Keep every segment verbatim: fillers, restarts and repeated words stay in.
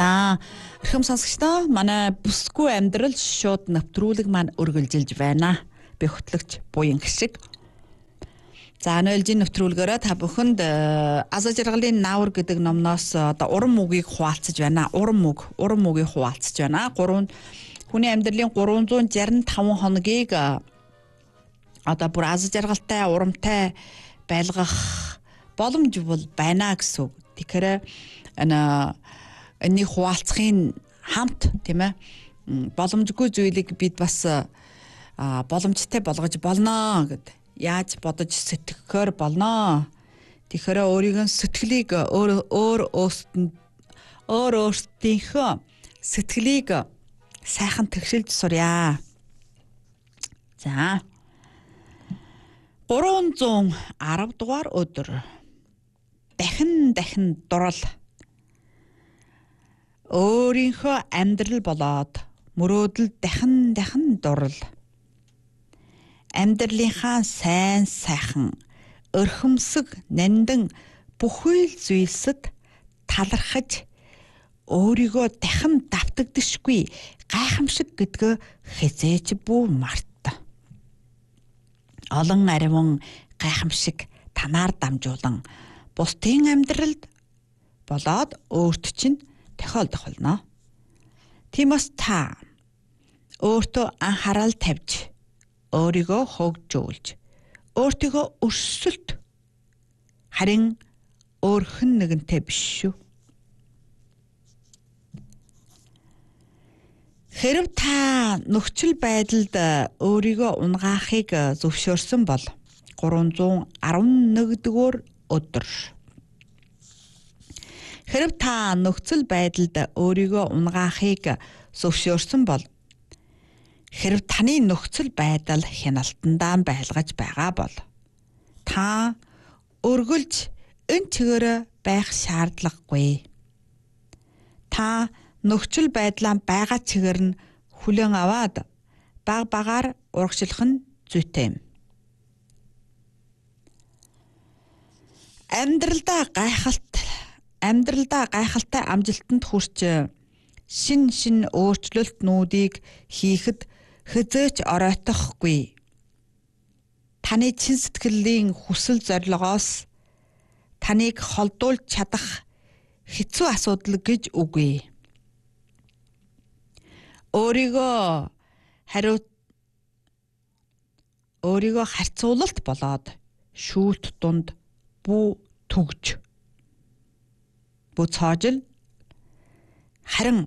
За эрхэм сонсогчдоо манай бүсгүй амьдрал шууд нэвтрүүлэг маань үргэлжилж байна. Би хөтлөгч буян гişиг. За нөлжин нэвтрүүлгээрээ та бүхэнд Азаа жаргалын наавар гэдэг номноос одоо уран мөгийг хуваалцаж байна. Уран мөг, уран мөгийг хуваалцаж байна. гурван хүний амьдралын гурван зуун жаргал и таван хоногийг одоо бүр Азаа жаргалтай, урамтай байлгах боломж бол байна гэсэн үг. Тэгэхээр ана энэ хуваалцахын хамт тийм ээ боломжгүй зүйлийг бид бас боломжтой болгож болно гэд яаж бодож сэтгэхээр болно. Тэгэхээр өөрийн сэтгэлийг өөр өөр өөртөнд өөр өөртөөхөө сэтгэлийг сайхан тэгшилж сурья. За гурван зуун арав дугаар өдөр дахин дахин дурал өөрийнхөө амьдрал болоод мөрөөдөл дахин дахин дурал амьдралынхаа сайн сайхан өрхөмсөг нандин бүхэл зүйлсэд талархаж өөрийгөө дахин давтагдшгүй гайхамшиг гэдгээ хязээж бүү март. Олон ариван гайхамшиг танаар дамжуулан бусдын амьдралд болоод өөрт чинь тохиолдох болно. Тиймээс та өөртөө анхаарал тавьж, өөрийгөө хөгжүүлж, өөртөө өрсөлт харин өөр хэн нэгэнтэй биш шүү. Хэрв та нөхцөл байдалд өөрийгөө унгаахыг зөвшөөрсөн бол гурван зуун арван нэгдүгээр өдөр Хэрв та нөхцөл байдалд өөрийгөө унгаахыг зөвшөөрсөн бол хэрв таны нөхцөл байдал хяналтандаа байлгаж байгаа бол та өргөлж энэ чигээрээ байх шаардлагагүй. Та нөхцөл байдлаа байгаа чигээр нь хүлээн аваад баг багаар урагшлах нь зүйтэй юм. Амьдралдаа гайхалт Амьдралдаа гайхалтай амжилтанд хүрч шин шин өөрчлөлтнүүдийг хийхэд хязгаарч оройтохгүй. Таны чин сэтгэлийн хүсэл зорилгоос таныг холдуулж чадах хэцүү асуудал гэж үгүй. Өөрийгөө хариу өөрийгөө харьцуулалт болоод шүүлт дунд бүү түгж буцаажл харин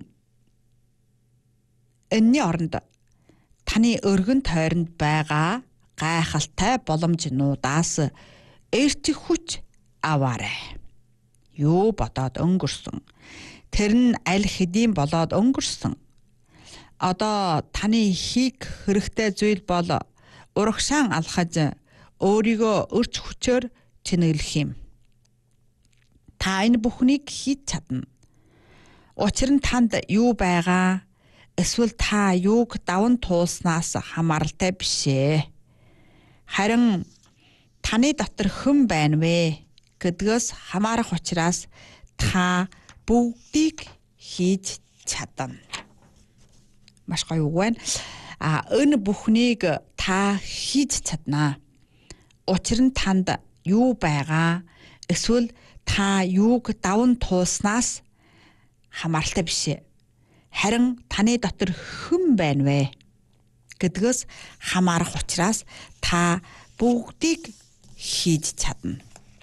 энэний оронд таны өргөн тойронд байгаа гайхалтай боломжнуудаас эрт хүч аваарай. Юу бодоод өнгөрсөн. Тэр нь аль хэдийн болоод өнгөрсөн. Одоо таны хийх хэрэгтэй зүйл бол урагшаан алхаж өөрийгөө өрч хүчээр чинэглэх юм. Та энэ бүхнийг хийж чадна. Учир нь танд юу байгаа, эсвэл та юуг даван туулснаас хамааралтай биш ээ. Харин таны дотор хэн байна вэ гэдгээс хамаарах учраас та бүгдийг хийж чадна. Маш гоё үг байна. А энэ бүхнийг та хийж чаднаа. Учир нь танд юу байгаа, эсвэл та юуг даван туулснаас хамааралтай биш ээ. Харин таны дотор хэн байна вэ гэдгээс хамаарах учраас та бүгдийг хийж чадна.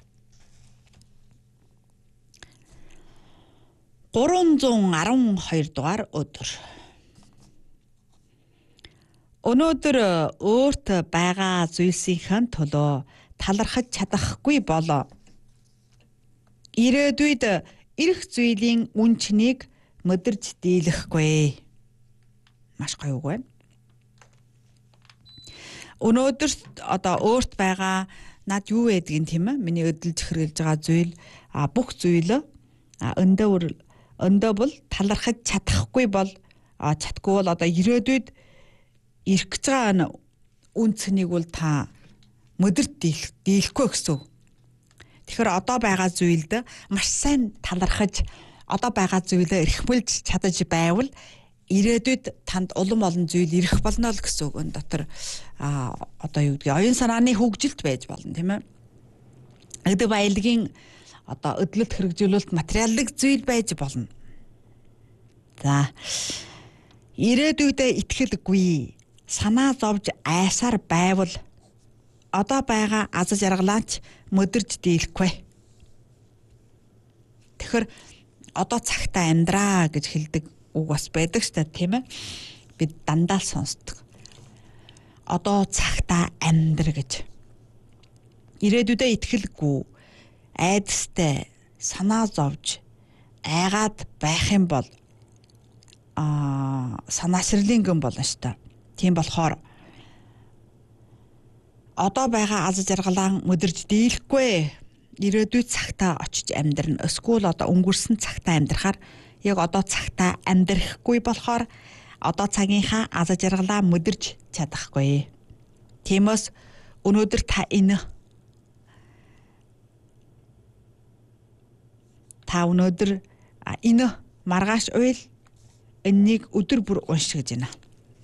гурван зуун арван хоёр дугаар өдөр Өнөөдөр өөрт байгаа зүйлсийн төлөө талархаж чадахгүй бол ирээдүйд ирэх зүйлийн үнцнийг мэдэрч дийлэхгүй. Маш гоё үг байна. Өнөөдөр одоо өөрт байгаа над юу байдгийг тийм ээ миний өдөлж хэрглэж байгаа зүйл а бүх зүйл а өндөө өндөө бол талархаж чадахгүй бол а чадахгүй бол одоо ирээдүйд ирэх гэж байгаа үнцнийг бол та мэдэрч дийлэхгүй гэсэн. Тэгэхээр одоо байгаа зүйлд маш сайн талархаж одоо байгаа зүйлээ эрхмэлж чадаж байвал ирээдүйд танд улам олон зүйл ирэх болно л гэсэн үг. Энэ дотор а одоо юу гэдгийг оюун санааны хөгжилт байж болно тийм ээ. Өдөр баялагын одоо өдлөлт хэрэгжүүлэлт материаллык зүйл байж болно. За ирээдүйдээ итгэлгүй санаа зовж айсаар байвал одоо байгаа аз жаргалаач мөдөрж дийлэхгүй. Тэгэхээр одоо цагтаа амьдраа гэж хэлдэг үг бас байдаг шүү дээ тийм ээ. Бид дандаа л сонсдог. Одоо цагтаа амьдр гэж. Ирээдүйдээ итгэлгүй, айдастай, санаа зовж айгаад байх юм бол аа санаасрлын гэн болно шүү дээ. Тийм болохоор одоо байгаа аз жаргалаа мөдөрж дийлэхгүй. Ирээдүйд цагтаа очиж амьдрна. Эсвэл одоо өнгөрсөн цагтаа амьдрахаар яг одоо цагтаа амьдрахгүй болохоор одоо цагийнхаа аз жаргалаа мөдөрж чадахгүй. Тиймээс өнөөдөр та энэ та өнөөдөр энэ маргааш уйл энэнийг өдөр бүр уншиж байна.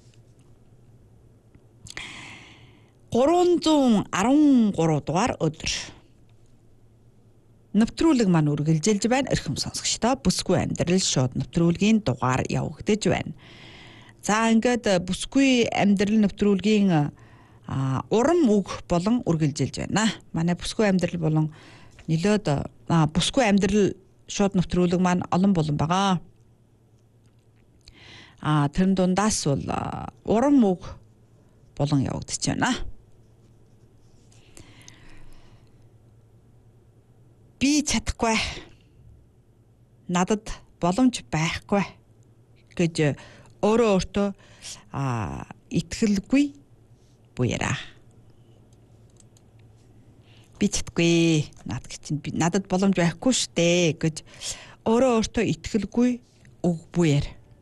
гурван арван гурав дугаар өдөр. Нэвтрүүлэг маань үргэлжилж байна. Эрхэм сонсогчдоо бүсгүй амьдрал шууд нэвтрүүлгийн дугаар явагдаж байна. За ингээд бүсгүй амьдрал нэвтрүүлгийн урам үг болон үргэлжилж байна. Манай бүсгүй амьдрал болон нөлөөд бүсгүй амьдрал шууд нэвтрүүлэг маань олон болон байгаа. А тэр дундаас бол урам үг болон явагдаж байна. Би чадахгүй. Надад боломж байхгүй гэж өөрөө өөртөө а итгэлгүй буяра. Би чадахгүй. Наад чинь надад боломж байхгүй штэ гэж өөрөө өөртөө итгэлгүй үг буяр.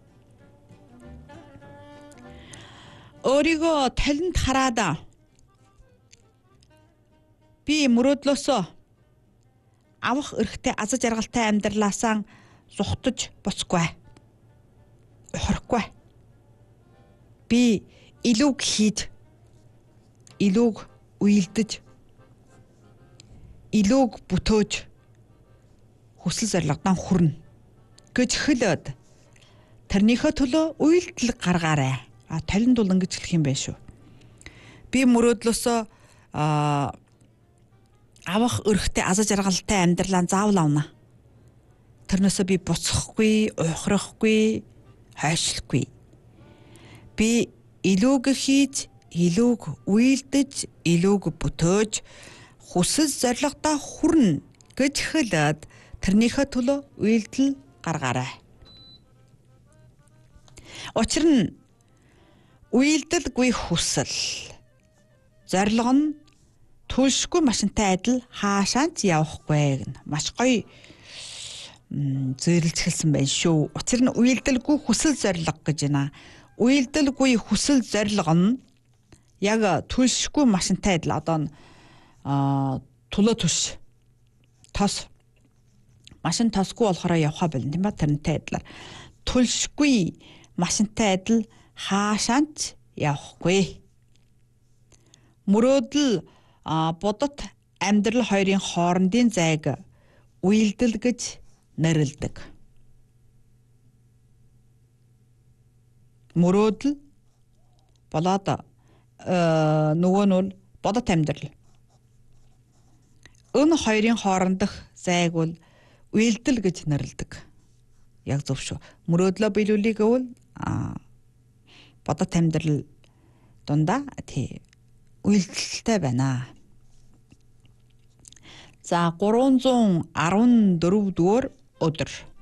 Өөрийгөө талент хараад би мөрөөдлөөсөө авах эрхтэй аз жаргалтай амьдралаасаа зугтаж боцгүй. Ухрахгүй. Би илүүг хийж, илүүг уйлдэж, илүүг бүтөөж хүсэл зорилгодоо хүрнэ гэж хэлээд тэрнийхээ төлөө уйлдэл гаргаарай. А талент бол ингэж хэлэх юм байна шүү. Би мөрөөдлөөсөө а авах өрхтэй аз жаргалтай амьдралаа заавал авна. Тэрнээсээ би буцахгүй, уухрахгүй, хойшлохгүй. Би илүүг хийж, илүүг уйлдэж, илүүг бүтөөж хүсэл зорилгодоо хүрнэ гэж хэлээд тэрнийхээ төлөө уйлдэл гаргаарай. Учир нь уйлдэлгүй хүсэл зорилго нь төлшгүй машинтай адил хаашаач явахгүй гэнэ. Маш гоё зөөлж хэлсэн байна шүү. Учир нь уйлдэлгүй хүсэл зорилго гэж байна. Уйлдэлгүй хүсэл зорилго нь яг төлшгүй машинтай адил одоо а төлөө төш тос машин тосгүй болохоор явхаа болно тийм ба тэрнтэй адилаар төлшгүй машинтай адил хаашаач явахгүй. Мөрөөдөл бодот амьдрал хоёрын хоорондын зайг уйлдэл гэж нэрлэдэг. Мөрөөдөл болоод нөгөө нь бодот амьдрал. Энэ хоёрын хоорондох зайг бол уйлдэл гэж нэрлэдэг. Яг зөв шүү. Мөрөөдлөө биелүүлэх гэвэл бодот амьдрал дундаа тий уйлдэлтэй байна. За гурван арван дөрөв дугаар өдөр.